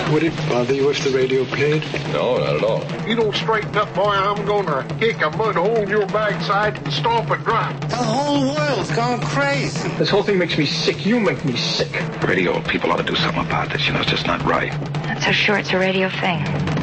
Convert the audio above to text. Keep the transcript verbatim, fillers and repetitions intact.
Would it bother you if the radio played? No, not at all. You don't straighten up, boy, I'm gonna kick a mud hole in your backside and stomp it dry. The whole world's gone crazy. This whole thing makes me sick. You make me sick. Radio people ought to do something about this. You know, it's just not right. Not so sure it's a radio thing.